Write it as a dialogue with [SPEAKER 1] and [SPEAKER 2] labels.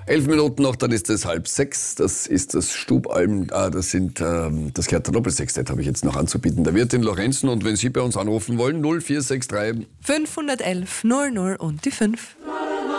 [SPEAKER 1] 11 Minuten noch, dann ist es 5:30. Das ist das Stubalm, das gehört der Doppelsextett, habe ich jetzt noch anzubieten. Der Wirt in Lorenzen, und wenn Sie bei uns anrufen wollen, 0463
[SPEAKER 2] 511 00 und die 5.